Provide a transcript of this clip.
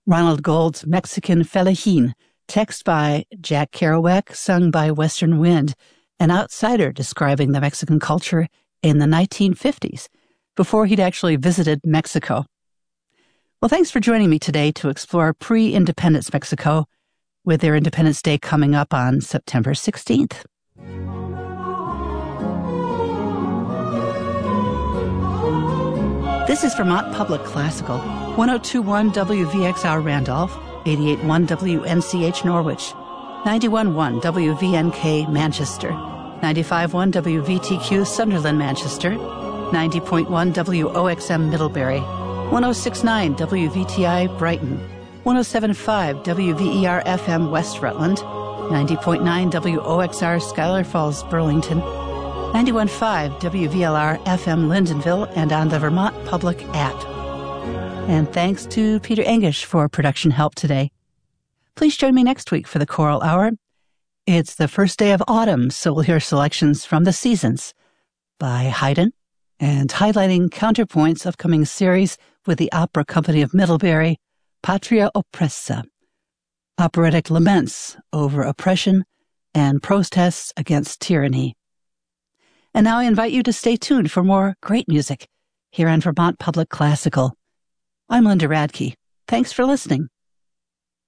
Ronald Gold's Mexican Fellaheen, text by Jack Kerouac, sung by Western Wind, an outsider describing the Mexican culture in the 1950s, before he'd actually visited Mexico. Well, thanks for joining me today to explore pre-independence Mexico, with their Independence Day coming up on September 16th. This is Vermont Public Classical, 102.1 WVXR Randolph, 88.1 WNCH Norwich, 91.1 WVNK Manchester, 95.1 WVTQ Sunderland Manchester, 90.1 WOXM Middlebury, 106.9 WVTI Brighton, 107.5 WVER FM West Rutland, 90.9 WOXR Schuyler Falls Burlington, 91.5 WVLR FM Lyndonville, and on the Vermont Public app. And thanks to Peter Engish for production help today. Please join me next week for the Choral Hour. It's the first day of autumn, so we'll hear selections from The Seasons by Haydn, and highlighting Counterpoint's upcoming series with the Opera Company of Middlebury, Patria Oppressa, operatic laments over oppression and protests against tyranny. And now I invite you to stay tuned for more great music here on Vermont Public Classical. I'm Linda Radke. Thanks for listening.